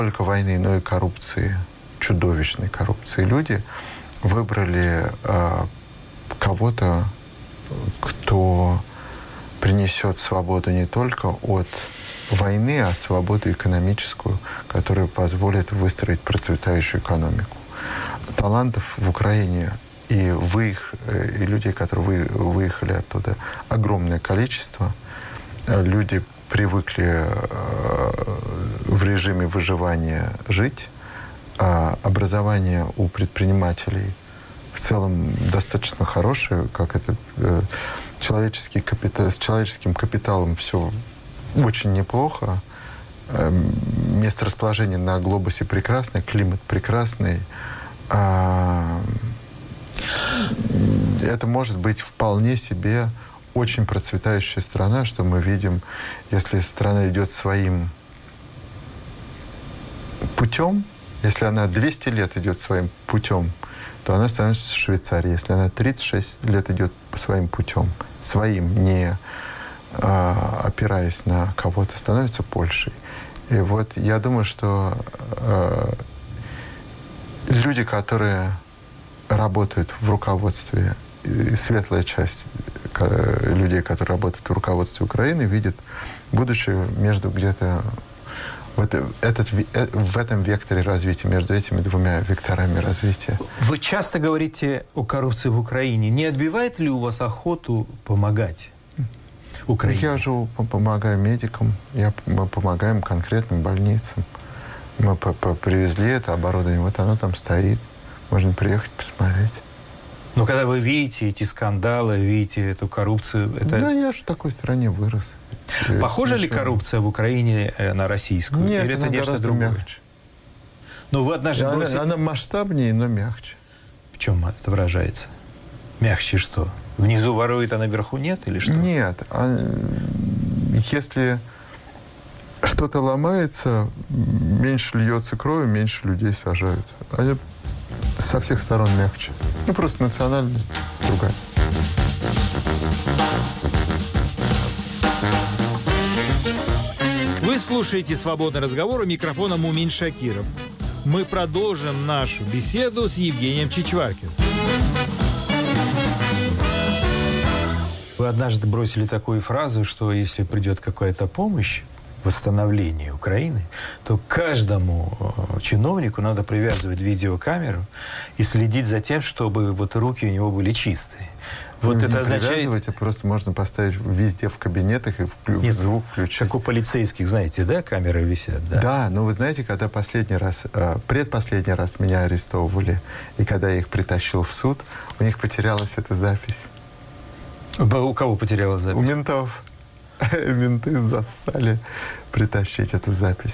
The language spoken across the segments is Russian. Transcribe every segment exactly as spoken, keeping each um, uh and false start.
только войны, но и коррупции, чудовищной коррупции. Люди выбрали э, кого-то, кто принесет свободу не только от войны, а свободу экономическую, которая позволит выстроить процветающую экономику. Талантов в Украине и, выех... и людей, которые вы... выехали оттуда, огромное количество. Люди привыкли в режиме выживания жить. Образование у предпринимателей в целом достаточно хорошее, как это человеческий капитал, с человеческим капиталом все очень неплохо. Место расположения на глобусе прекрасное, климат прекрасный. Это может быть вполне себе очень процветающая страна, что мы видим, если страна идет своим путем, если она двести лет идет своим путем, то она становится Швейцарией. Если она тридцать шесть лет идет по своим путем, своим, не а, опираясь на кого-то, становится Польшей. И вот я думаю, что а, люди, которые работают в руководстве, и светлая часть людей, которые работают в руководстве Украины, видят будущее между где-то в, это, этот, в этом векторе развития, между этими двумя векторами развития. Вы часто говорите о коррупции в Украине. Не отбивает ли у вас охоту помогать Украине? Я же помогаю медикам, я, мы помогаем конкретным больницам. Мы привезли это оборудование, вот оно там стоит. Можно приехать посмотреть. Но когда вы видите эти скандалы, видите эту коррупцию... Это... Да, я же в такой стране вырос. Похожа ли коррупция в Украине на российскую? Нет, или это она нечто гораздо другое? мягче. Но вы однажды она, бросили... она масштабнее, но мягче. В чем это выражается? Мягче что? Внизу ворует, а наверху нет? Или что? Нет. А, если что-то ломается, меньше льется крови, меньше людей сажают. Они со всех сторон мягче. Ну, просто национальность другая. Вы слушаете «Свободный разговор», у микрофона Мумин Шакиров. Мы продолжим нашу беседу с Евгением Чичваркиным. Вы однажды бросили такую фразу, что если придет какая-то помощь в восстановлении Украины, то каждому чиновнику надо привязывать видеокамеру и следить за тем, чтобы вот руки у него были чистые. Вот ну, это не означает... а просто можно поставить везде в кабинетах и вклю... Нет, звук включить. Как у полицейских, знаете, да, камеры висят? Да, да, но вы знаете, когда последний раз, э, предпоследний раз меня арестовывали, и когда я их притащил в суд, у них потерялась эта запись. У кого потерялась запись? У ментов. Менты зассали притащить эту запись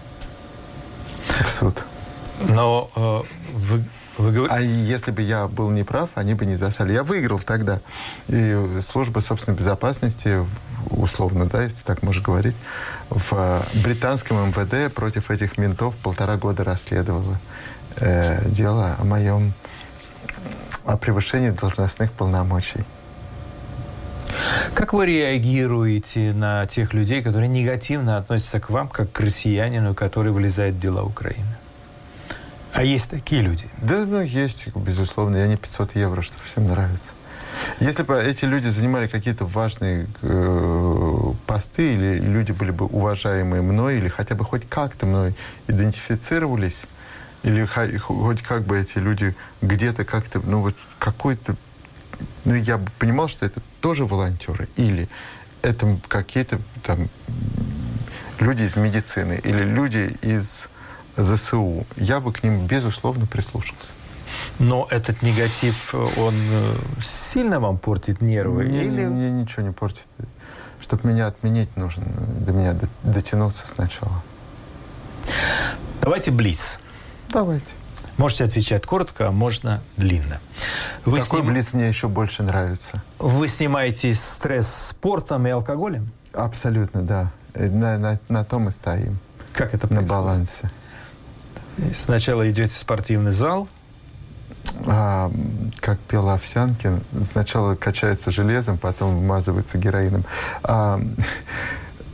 в суд. Но э, вы, вы говорите... А если бы я был неправ, они бы не засали. Я выиграл тогда. И служба собственной безопасности, условно, да, если так можно говорить, в британском эм вэ дэ против этих ментов полтора года расследовала э, дело о моем о превышении должностных полномочий. Как вы реагируете на тех людей, которые негативно относятся к вам, как к россиянину, который влезает в дела Украины? А есть такие люди? Да, ну, есть, безусловно. Я не пятьсот евро, что всем нравится. Если бы эти люди занимали какие-то важные э, посты, или люди были бы уважаемые мной, или хотя бы хоть как-то мной идентифицировались, или хоть как бы эти люди где-то как-то, ну, вот какой-то... Ну, я бы понимал, что это тоже волонтеры. Или это какие-то там люди из медицины, или люди из зэ эс у. Я бы к ним, безусловно, прислушался. Но этот негатив, он сильно вам портит нервы? Мне, или... мне ничего не портит. Чтобы меня отменить, нужно до меня дотянуться сначала. Давайте блиц. Давайте. Можете отвечать коротко, а можно длинно. Вы Какой сним... блиц мне еще больше нравится? Вы снимаете стресс спортом и алкоголем? Абсолютно, да. На, на, на том и стоим. Как это на происходит? Балансе. Сначала идете в спортивный зал. А, как пел Овсянкин, сначала качается железом, потом вмазывается героином. А,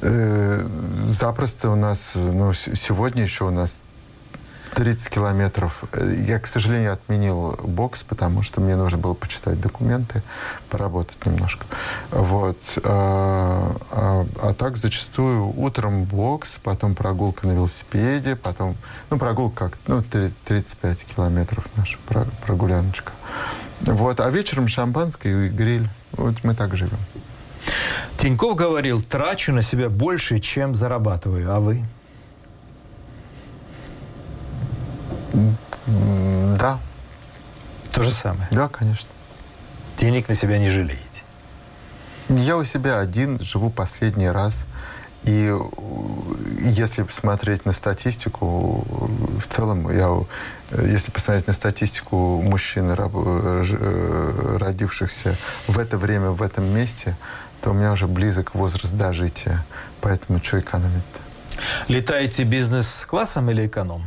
Э, запросто у нас, ну, сегодня еще у нас тридцать километров. Я, к сожалению, отменил бокс, потому что мне нужно было почитать документы, поработать немножко. Вот. А, а, а так зачастую утром бокс, потом прогулка на велосипеде, потом, ну, прогулка как, ну, тридцать пять километров наша прогуляночка. Вот. А вечером шампанское и гриль. Вот мы так живем. Тинькофф говорил: трачу на себя больше, чем зарабатываю. А вы? Да. То же самое. Да, конечно. Денег на себя не жалеете? Я у себя один, живу последний раз. И если посмотреть на статистику, в целом, я, если посмотреть на статистику мужчин, родившихся в это время, в этом месте, то у меня уже близок возраст дожития. Поэтому что экономить-то? Летаете бизнес-классом или эконом?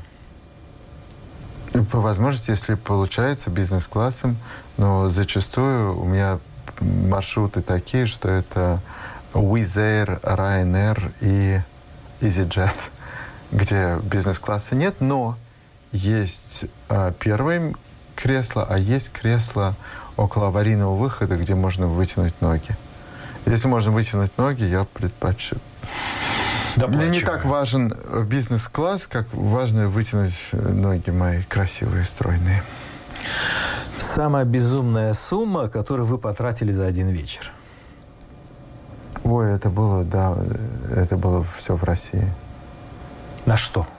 По возможности, если получается, бизнес-классом, но зачастую у меня маршруты такие, что это Wizz Air, Ryanair и EasyJet, где бизнес-класса нет, но есть а, первое кресло, а есть кресло около аварийного выхода, где можно вытянуть ноги. Если можно вытянуть ноги, я предпочту. Мне не так важен бизнес-класс, как важно вытянуть ноги мои красивые, стройные. Самая безумная сумма, которую вы потратили за один вечер? Ой, это было, да, это было все в России. На что?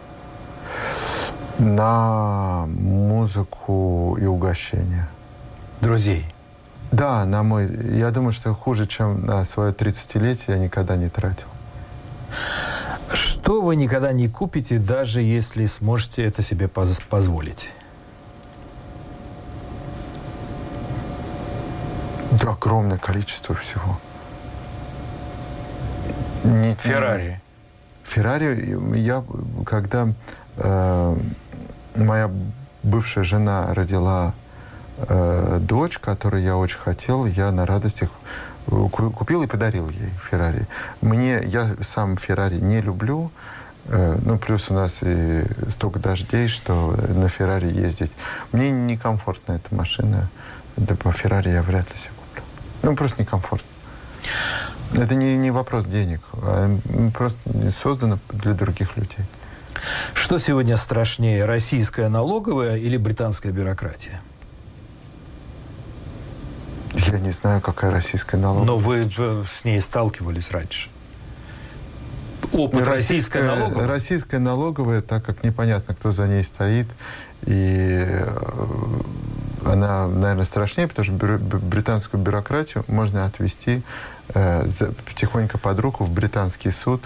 На музыку и угощение. Друзей? Да, на мой... Я думаю, что хуже, чем на свое тридцатилетие, я никогда не тратил. Что вы никогда не купите, даже если сможете это себе поз- позволить? Да, огромное количество всего. Не... Феррари? Феррари, я, когда э, моя бывшая жена родила э, дочь, которую я очень хотел, я на радостях купил и подарил ей Феррари. Мне, я сам Феррари не люблю, э, ну, плюс у нас и столько дождей, что на Феррари ездить. Мне некомфортна эта машина, да по Феррари я вряд ли себе куплю. Ну, просто некомфортно. Это не, не вопрос денег, а просто создано для других людей. Что сегодня страшнее, российская налоговая или британская бюрократия? Я не знаю, какая российская налоговая. Но вы с ней сталкивались раньше. Опыт российской налоговой? Российская налоговая, так как непонятно, кто за ней стоит, и она, наверное, страшнее, потому что британскую бюрократию можно отвести э, за, тихонько под руку в британский суд,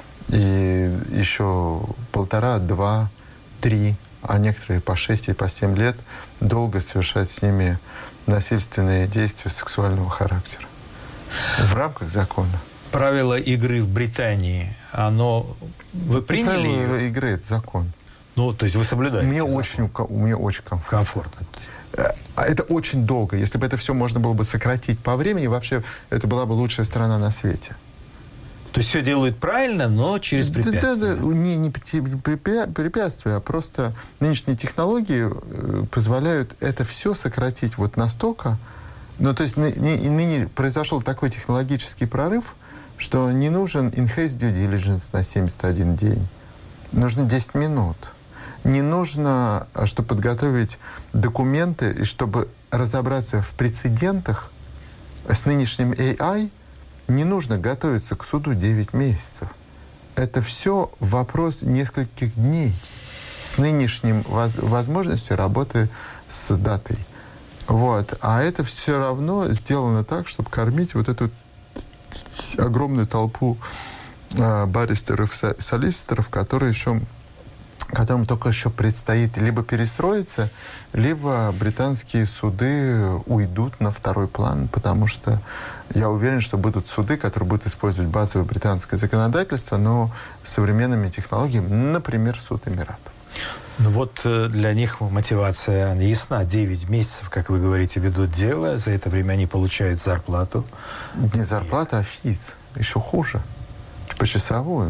и еще полтора, два, три, а некоторые по шесть и по семь лет долго совершать с ними насильственные действия сексуального характера в рамках закона. Правила игры в Британии, оно... Вы приняли Правила ее? игры — это закон. Ну, то есть вы соблюдаете Мне закон? очень, мне очень комфортно. Комфортно. Это очень долго. Если бы это все можно было бы сократить по времени, вообще это была бы лучшая страна на свете. То есть все делают правильно, но через препятствия? Да, да, да. Не, не препятствия, а просто нынешние технологии позволяют это все сократить вот настолько. Ну, то есть ныне произошел такой технологический прорыв, что не нужен in-house due diligence на семьдесят один день. Нужно десять минут. Не нужно, чтобы подготовить документы и чтобы разобраться в прецедентах с нынешним эй ай, не нужно готовиться к суду девять месяцев. Это все вопрос нескольких дней с нынешним воз- возможностью работы с датой. Вот. А это все равно сделано так, чтобы кормить вот эту огромную толпу э, баристеров, солиситоров, которые еще, которым только еще предстоит либо перестроиться, либо британские суды уйдут на второй план, потому что я уверен, что будут суды, которые будут использовать базовое британское законодательство, но с современными технологиями, например, суд Эмиратов. Ну вот для них мотивация она ясна. девять месяцев, как вы говорите, ведут дело. За это время они получают зарплату. Не зарплата, а физ. Еще хуже. Почасовую.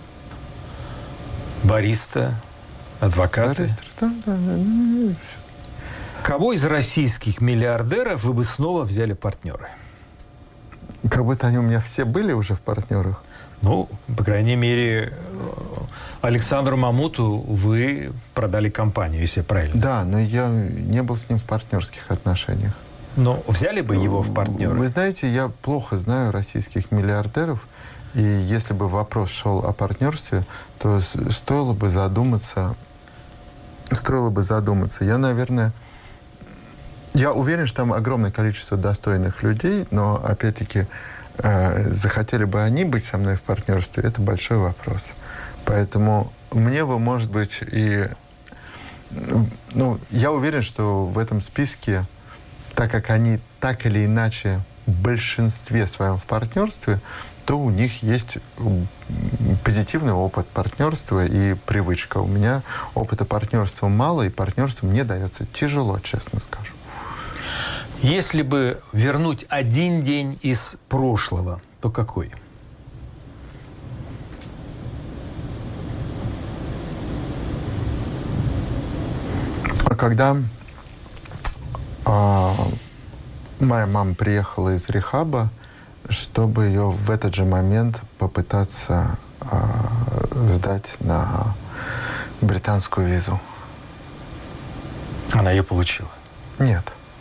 Бариста, адвокаты. Бариста, да, да, да. Кого из российских миллиардеров вы бы снова взяли партнеры? Как будто они у меня все были уже в партнерах. Ну, по крайней мере, Александру Мамуту вы продали компанию, если я правильно. Да, но я не был с ним в партнерских отношениях. Но взяли бы его в партнеры? Вы знаете, я плохо знаю российских миллиардеров, и если бы вопрос шел о партнерстве, то стоило бы задуматься, стоило бы задуматься. Я, наверное, я уверен, что там огромное количество достойных людей, но, опять-таки, э, захотели бы они быть со мной в партнерстве, это большой вопрос. Поэтому мне бы, может быть, и... Ну, я уверен, что в этом списке, так как они так или иначе в большинстве своем в партнерстве, то у них есть позитивный опыт партнерства и привычка. У меня опыта партнерства мало, и партнерство мне дается тяжело, честно скажу. Если бы вернуть один день из прошлого, то какой? Когда а, моя мама приехала из рехаба, чтобы ее в этот же момент попытаться а, сдать на британскую визу. Она ее получила? Нет.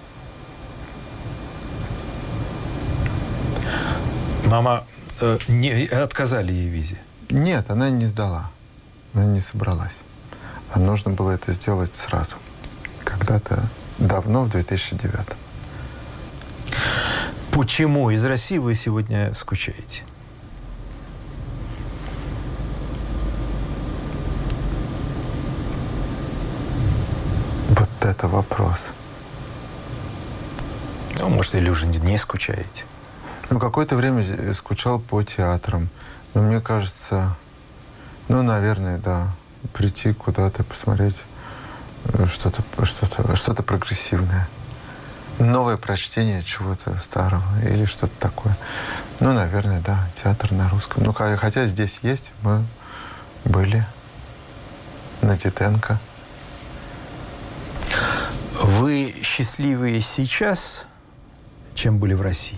Мама э, не, отказали ей в визе? Нет, она не сдала. Она не собралась. А нужно было это сделать сразу. Когда-то давно, в две тысячи девятом. Почему из России вы сегодня скучаете? Вот это вопрос. Ну, может, или уже не скучаете? Ну, какое-то время скучал по театрам. Но мне кажется, ну, наверное, да, прийти куда-то, посмотреть что-то, что-то, что-то прогрессивное. Новое прочтение чего-то старого или что-то такое. Ну, наверное, да, театр на русском. Ну, хотя здесь есть, мы были на Титенко. Вы счастливее сейчас, чем были в России?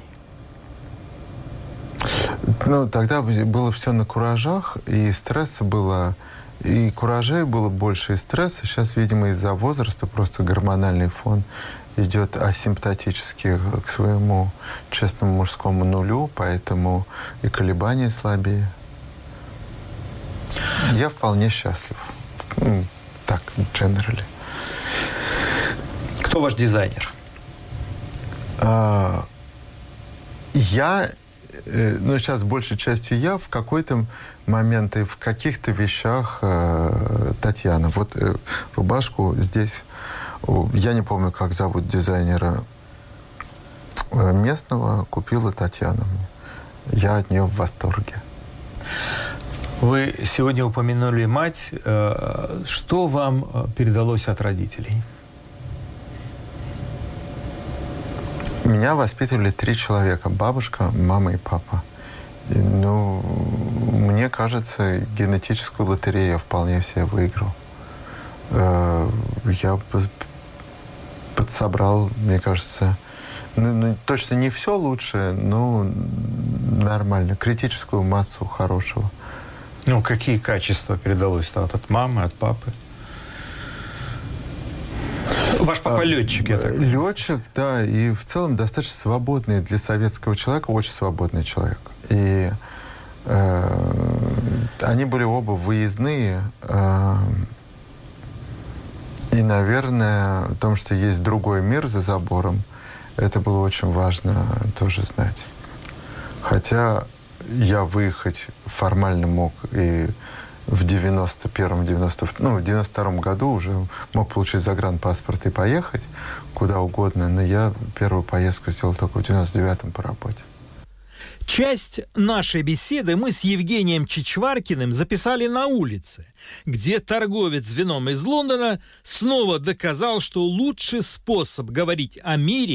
Ну, тогда было все на куражах, и стресса было, и куражей было больше, и стресса. Сейчас, видимо, из-за возраста просто гормональный фон идет асимптотически к своему честному мужскому нулю, поэтому и колебания слабее. Я вполне счастлив. Ну, так, generally. Кто ваш дизайнер? А, я, ну, сейчас большей частью я, в какой-то момент и в каких-то вещах э, Татьяна. Вот э, рубашку здесь, я не помню, как зовут дизайнера местного, купила Татьяна мне. Я от нее в восторге. Вы сегодня упомянули мать. Что вам передалось от родителей? Меня воспитывали три человека. Бабушка, мама и папа. И, ну, мне кажется, генетическую лотерею я вполне себе выиграл. Я подсобрал, мне кажется, ну, ну, точно не все лучшее, но нормально. Критическую массу хорошего. Ну, какие качества передалось от мамы, от папы? Ваш папа летчик, я так понимаю. Летчик, да, и в целом достаточно свободный для советского человека, очень свободный человек. И э, они были оба выездные. Э, и, наверное, о том, что есть другой мир за забором, это было очень важно тоже знать. Хотя я выехать формально мог и в девяносто первом, девяносто, ну, в девяносто втором году уже мог получить загранпаспорт и поехать куда угодно, но я первую поездку сделал только в девяносто девятом по работе. Часть нашей беседы мы с Евгением Чичваркиным записали на улице, где торговец вином из Лондона снова доказал, что лучший способ говорить о мире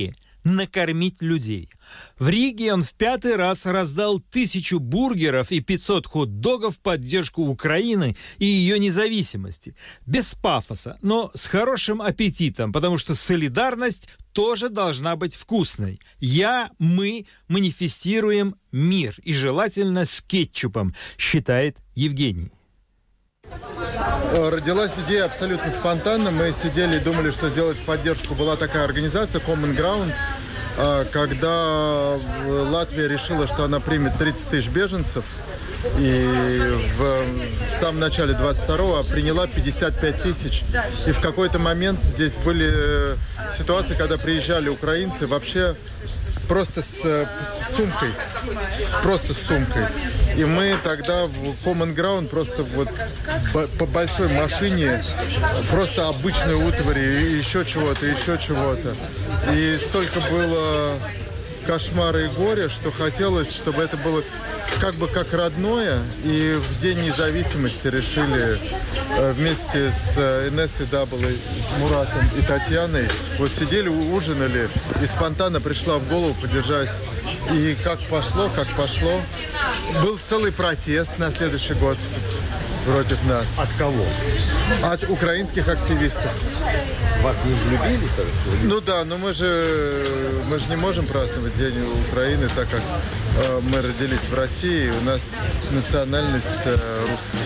накормить людей. В Риге он в пятый раз раздал тысячу бургеров и пятьсот хот-догов в поддержку Украины и ее независимости. Без пафоса, но с хорошим аппетитом, потому что солидарность тоже должна быть вкусной. Я, мы манифестируем мир, и желательно с кетчупом, считает Евгений. Родилась идея абсолютно спонтанно. Мы сидели и думали, что сделать в поддержку. Была такая организация Common Ground, когда Латвия решила, что она примет тридцать тысяч беженцев, и в, в самом начале двадцать второго приняла пятьдесят пять тысяч. И в какой-то момент здесь были ситуации, когда приезжали украинцы вообще просто с, с сумкой, просто с сумкой. И мы тогда в Common Ground просто вот по большой машине, просто обычные утвари, еще чего-то, еще чего-то. И столько было кошмара и горя, что хотелось, чтобы это было как бы как родное. И в День независимости решили вместе с Инессой Дабелой, Муратом и Татьяной, вот сидели, ужинали, и спонтанно пришла в голову поддержать. И как пошло, как пошло. Был целый протест на следующий год против нас. От кого? От украинских активистов. Вас не взлюбили? Ну да, но мы же, мы же не можем праздновать День Украины, так как э, мы родились в России, у нас национальность э, русская.